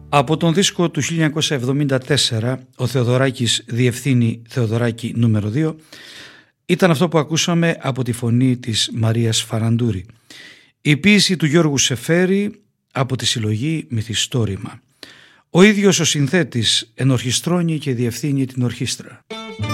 Από τον δίσκο του 1974, ο Θεοδωράκης διευθύνει Θεοδωράκη νούμερο 2, ήταν αυτό που ακούσαμε από τη φωνή της Μαρίας Φαραντούρη. Η ποίηση του Γιώργου Σεφέρη από τη συλλογή Μυθιστόρημα. Ο ίδιος ο συνθέτης ενορχιστρώνει και διευθύνει την ορχήστρα.